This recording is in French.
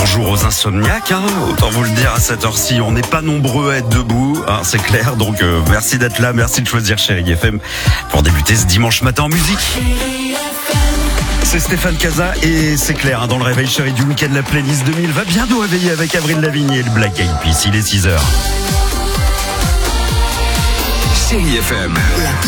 bonjour aux insomniaques, autant vous le dire à cette heure-ci, on n'est pas nombreux à être debout, c'est clair, donc merci d'être là, merci de choisir Chérie FM pour débuter ce dimanche matin en musique. C'est Stéphane Casa et c'est clair, dans le réveil Chérie du week-end, la playlist 2000 va bien nous réveiller avec Avril Lavigne et le Black Eyed Peas, il est 6h. Chérie FM.